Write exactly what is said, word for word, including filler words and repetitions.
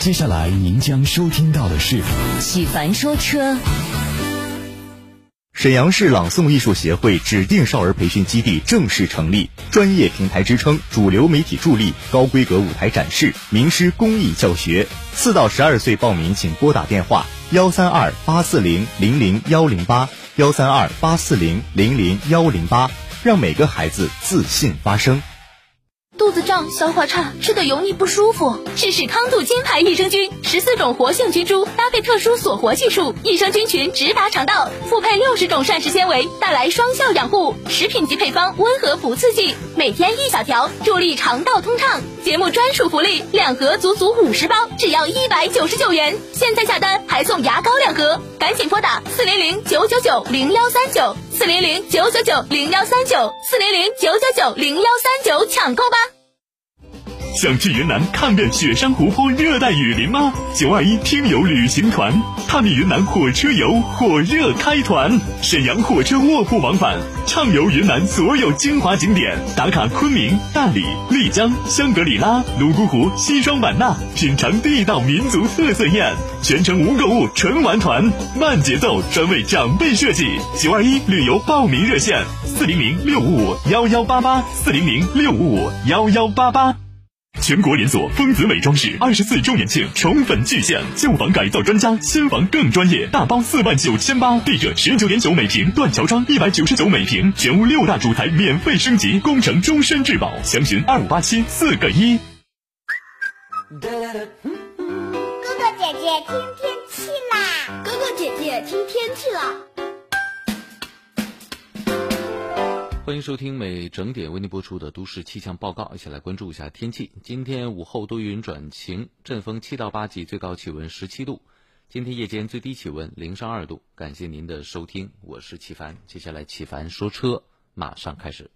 接下来您将收听到的是启凡说车。 沈阳市朗诵艺术协会指定少儿培训基地正式成立，专业平台支撑，主流媒体助力，高规格舞台展示，名师公益教学。四到十二岁报名请拨打电话幺三二八四零零零幺零八幺三二八四零零零幺零八，让每个孩子自信发声。 肚子胀、消化差、吃的油腻不舒服，试试康度金牌益生菌，十四种活性菌株搭配特殊锁活技术，益生菌群直达肠道，复配六十种膳食纤维，带来双效养护。食品级配方，温和不刺激，每天一小条，助力肠道通畅。节目专属福利，两盒足足五十包，只要一百九十九元。现在下单还送牙膏两盒，赶紧拨打四零零九九九零幺三九四零零九九九零幺三九四零零九九九零幺三九抢购吧。 想去云南看遍雪山湖泊、热带雨林吗？九二一听友旅行团，探秘云南火车游火热开团，沈阳火车卧铺往返，畅游云南所有精华景点，打卡昆明、大理、丽江、香格里拉、泸沽湖、西双版纳，品尝地道民族特色宴，全程无购物纯玩团，慢节奏，专为长辈设计。九二一旅游报名热线：四零零六五五幺幺八八，四零零六五五幺幺八八。全国连锁丰子美装饰二十四周年庆宠粉巨献，旧房改造专家，新房更专业，大包四万九千八，地热十九点九每平，断桥窗一百九十九每平，全屋六大主材免费升级，工程终身质保，详询二五八七四个一。 哥哥姐姐听天气啦！ 哥哥姐姐听天气啦！ 欢迎收听每整点为您播出的都市气象报告，一起来关注一下天气。今天午后多云转晴，阵风七到八级，最高气温十七度。今天夜间最低气温零上二度。感谢您的收听，我是启凡。接下来启凡说车马上开始。